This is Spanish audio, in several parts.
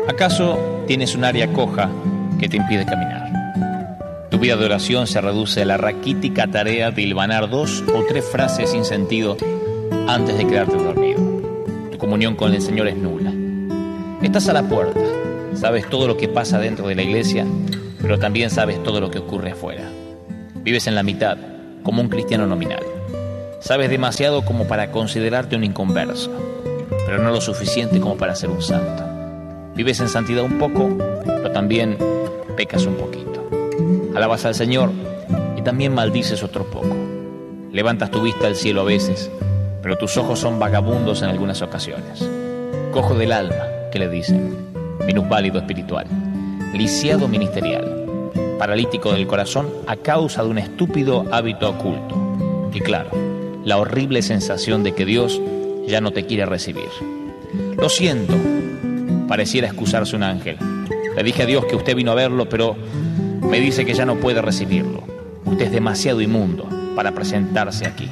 ¿Acaso tienes un área coja que te impide caminar? Tu vida de oración se reduce a la raquítica tarea de hilvanar 2 o 3 frases sin sentido antes de quedarte dormido. Tu comunión con el Señor es nula. Estás a la puerta, sabes todo lo que pasa dentro de la iglesia, pero también sabes todo lo que ocurre afuera. Vives en la mitad, como un cristiano nominal. Sabes demasiado como para considerarte un inconverso, pero no lo suficiente como para ser un santo. Vives en santidad un poco, pero también pecas un poquito. Alabas al Señor y también maldices otro poco. Levantas tu vista al cielo a veces, pero tus ojos son vagabundos en algunas ocasiones. Cojo del alma, que le dicen, minusválido espiritual, lisiado ministerial, paralítico del corazón a causa de un estúpido hábito oculto. Y claro, la horrible sensación de que Dios ya no te quiere recibir. Lo siento, pareciera excusarse un ángel. Le dije a Dios que usted vino a verlo, pero me dice que ya no puede recibirlo. Usted es demasiado inmundo para presentarse aquí.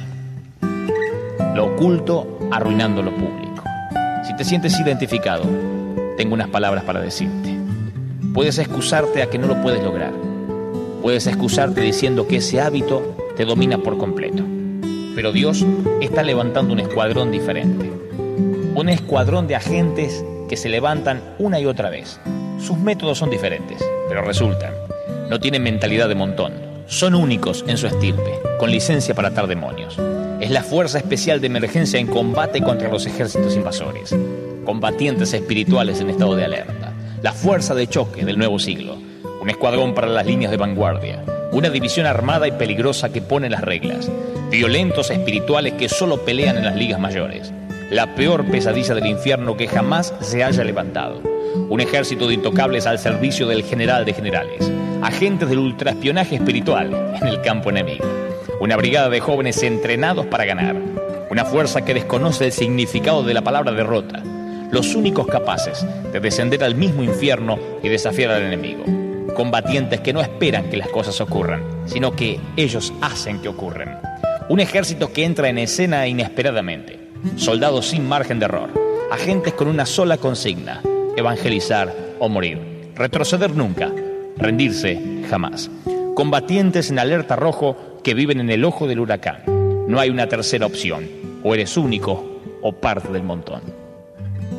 Lo oculto arruinando lo público. Si te sientes identificado, tengo unas palabras para decirte. Puedes excusarte a que no lo puedes lograr. Puedes excusarte diciendo que ese hábito te domina por completo. Pero Dios está levantando un escuadrón diferente. Un escuadrón de agentes que se levantan una y otra vez. Sus métodos son diferentes, pero resultan. No tienen mentalidad de montón. Son únicos en su estirpe, con licencia para atar demonios. Es la fuerza especial de emergencia en combate contra los ejércitos invasores. Combatientes espirituales en estado de alerta. La fuerza de choque del nuevo siglo. Un escuadrón para las líneas de vanguardia. Una división armada y peligrosa que pone las reglas. Violentos espirituales que solo pelean en las ligas mayores. La peor pesadilla del infierno que jamás se haya levantado. Un ejército de intocables al servicio del general de generales. Agentes del ultraespionaje espiritual en el campo enemigo. Una brigada de jóvenes entrenados para ganar. Una fuerza que desconoce el significado de la palabra derrota. Los únicos capaces de descender al mismo infierno y desafiar al enemigo. Combatientes que no esperan que las cosas ocurran, sino que ellos hacen que ocurran. Un ejército que entra en escena inesperadamente. Soldados sin margen de error. Agentes con una sola consigna: evangelizar o morir. Retroceder nunca, rendirse jamás. Combatientes en alerta rojo que viven en el ojo del huracán. No hay una tercera opción. O eres único o parte del montón.